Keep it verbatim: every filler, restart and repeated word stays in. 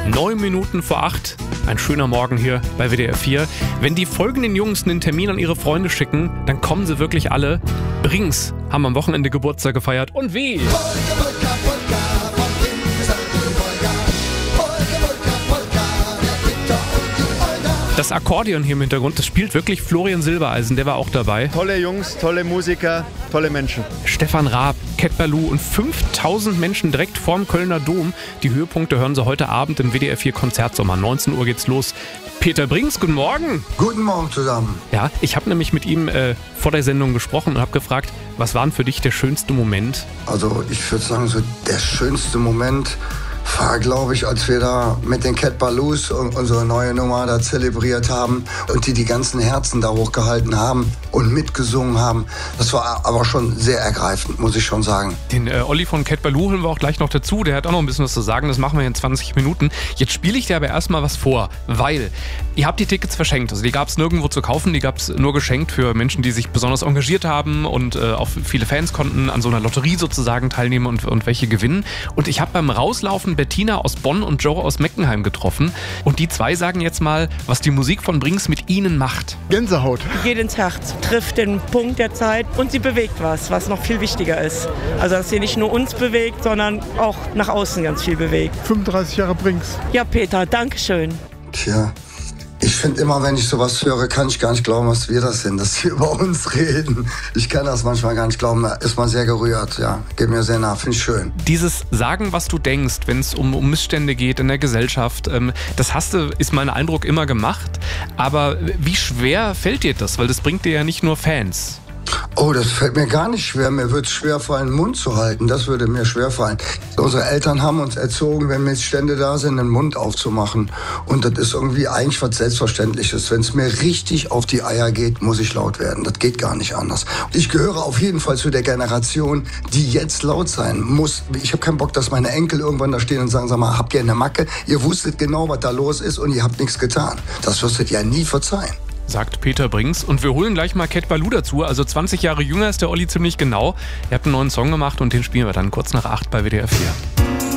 Neun Minuten vor acht. Ein schöner Morgen hier bei W D R vier. Wenn die folgenden Jungs einen Termin an ihre Freunde schicken, dann kommen sie wirklich alle. Brings haben am Wochenende Geburtstag gefeiert. Und wie? Polka, Polka, Polka, vom Kind an die Wolga. Polka, Polka, Polka, der Viktor und die Olga. Das Akkordeon hier im Hintergrund, das spielt wirklich Florian Silbereisen, der war auch dabei. Tolle Jungs, tolle Musiker, tolle Menschen. Stefan Raab, Cat Ballou und fünftausend Menschen direkt vorm Kölner Dom. Die Höhepunkte hören Sie heute Abend im W D R vier Konzertsommer. neunzehn Uhr geht's los. Peter Brings, guten Morgen. Guten Morgen zusammen. Ja, ich habe nämlich mit ihm äh, vor der Sendung gesprochen und habe gefragt, was war denn für dich der schönste Moment? Also ich würde sagen, so der schönste Moment war, glaube ich, als wir da mit den Cat Balloos unsere neue Nummer da zelebriert haben und die die ganzen Herzen da hochgehalten haben und mitgesungen haben. Das war aber schon sehr ergreifend, muss ich schon sagen. Den äh, Olli von Cat Ballou holen wir auch gleich noch dazu. Der hat auch noch ein bisschen was zu sagen. Das machen wir in zwanzig Minuten. Jetzt spiele ich dir aber erstmal was vor, weil ihr habt die Tickets verschenkt. Also die gab es nirgendwo zu kaufen. Die gab es nur geschenkt für Menschen, die sich besonders engagiert haben und äh, auch viele Fans konnten an so einer Lotterie sozusagen teilnehmen und, und welche gewinnen. Und ich habe beim Rauslaufen Bettina aus Bonn und Joe aus Meckenheim getroffen. Und die zwei sagen jetzt mal, was die Musik von Brings mit ihnen macht. Gänsehaut. Geht ins Herz, trifft den Punkt der Zeit und sie bewegt was, was noch viel wichtiger ist. Also dass sie nicht nur uns bewegt, sondern auch nach außen ganz viel bewegt. fünfunddreißig Jahre Brings. Ja, Peter, danke schön. Tja, ich finde immer, wenn ich sowas höre, kann ich gar nicht glauben, was wir das sind, dass sie über uns reden. Ich kann das manchmal gar nicht glauben, da ist man sehr gerührt, ja. Geht mir sehr nah, finde ich schön. Dieses Sagen, was du denkst, wenn es um, um Missstände geht in der Gesellschaft, ähm, das hast du, ist mein Eindruck, immer gemacht. Aber wie schwer fällt dir das? Weil das bringt dir ja nicht nur Fans. Oh, das fällt mir gar nicht schwer. Mir wird es schwer fallen, den Mund zu halten. Das würde mir schwer fallen. Unsere Eltern haben uns erzogen, wenn Missstände da sind, den Mund aufzumachen. Und das ist irgendwie eigentlich was Selbstverständliches. Wenn es mir richtig auf die Eier geht, muss ich laut werden. Das geht gar nicht anders. Ich gehöre auf jeden Fall zu der Generation, die jetzt laut sein muss. Ich habe keinen Bock, dass meine Enkel irgendwann da stehen und sagen, sag mal, habt ihr eine Macke? Ihr wusstet genau, was da los ist und ihr habt nichts getan. Das wirst du ja nie verzeihen. Sagt Peter Brings. Und wir holen gleich mal Cat Ballou dazu. Also zwanzig Jahre jünger ist der Olli ziemlich genau. Ihr habt einen neuen Song gemacht und den spielen wir dann kurz nach acht bei W D R vier.